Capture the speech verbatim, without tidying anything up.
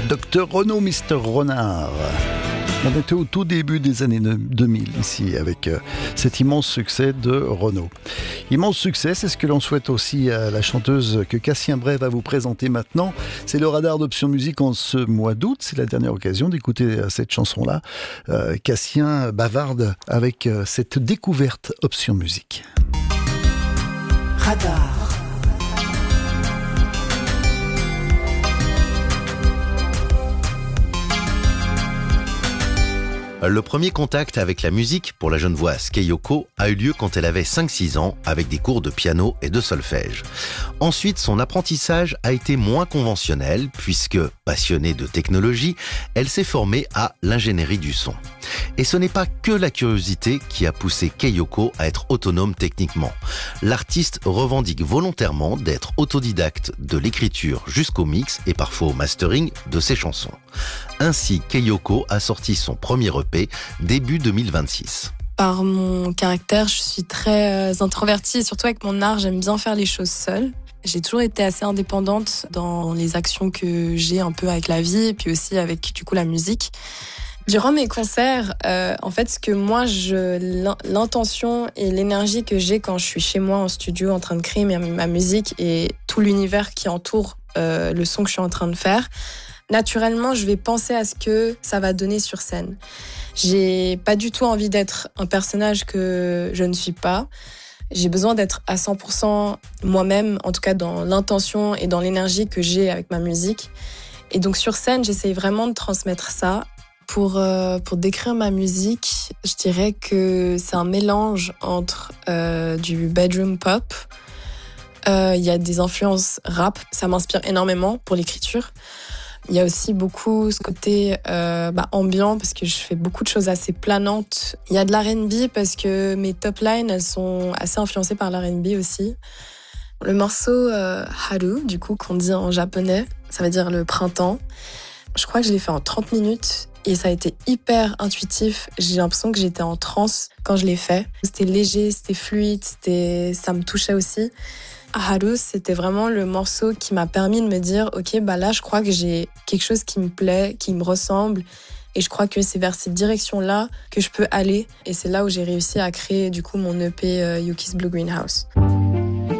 Docteur Renaud, Mister Renard. On était au tout début des années deux mille ici avec euh, cet immense succès de Renaud. Immense succès, c'est ce que l'on souhaite aussi à la chanteuse que Cassien Bray va vous présenter maintenant. C'est le radar d'Option Musique en ce mois d'août. C'est la dernière occasion d'écouter cette chanson-là. Euh, Cassien bavarde avec euh, cette découverte Option Musique. Radar. Le premier contact avec la musique pour la Genevoise Keiyoko a eu lieu quand elle avait cinq six ans avec des cours de piano et de solfège. Ensuite, son apprentissage a été moins conventionnel puisque, passionnée de technologie, elle s'est formée à l'ingénierie du son. Et ce n'est pas que la curiosité qui a poussé Keiyoko à être autonome techniquement. L'artiste revendique volontairement d'être autodidacte de l'écriture jusqu'au mix et parfois au mastering de ses chansons. Ainsi, Keiyoko a sorti son premier E P début deux mille vingt-six. Par mon caractère, je suis très euh, introvertie et surtout avec mon art, j'aime bien faire les choses seule. J'ai toujours été assez indépendante dans les actions que j'ai un peu avec la vie et puis aussi avec du coup la musique. Durant mes concerts, euh, en fait, ce que moi, je, l'intention et l'énergie que j'ai quand je suis chez moi en studio en train de créer ma, ma musique et tout l'univers qui entoure euh, le son que je suis en train de faire, naturellement, je vais penser à ce que ça va donner sur scène. J'ai pas du tout envie d'être un personnage que je ne suis pas. J'ai besoin d'être à cent pour cent moi-même, en tout cas dans l'intention et dans l'énergie que j'ai avec ma musique. Et donc sur scène, j'essaye vraiment de transmettre ça. Pour, euh, pour décrire ma musique, je dirais que c'est un mélange entre euh, du bedroom pop. Il euh, y a des influences rap, ça m'inspire énormément pour l'écriture. Il y a aussi beaucoup ce côté euh, bah, ambiant parce que je fais beaucoup de choses assez planantes. Il y a de l'R and B parce que mes top lines, elles sont assez influencées par l'R and B aussi. Le morceau euh, Haru, du coup, qu'on dit en japonais, ça veut dire le printemps. Je crois que je l'ai fait en trente minutes et ça a été hyper intuitif. J'ai l'impression que j'étais en transe quand je l'ai fait. C'était léger, c'était fluide, c'était... ça me touchait aussi. Haru, c'était vraiment le morceau qui m'a permis de me dire « Ok, bah là, je crois que j'ai quelque chose qui me plaît, qui me ressemble. Et je crois que c'est vers cette direction-là que je peux aller. » Et c'est là où j'ai réussi à créer du coup mon E P euh, Yuki's Blue Greenhouse.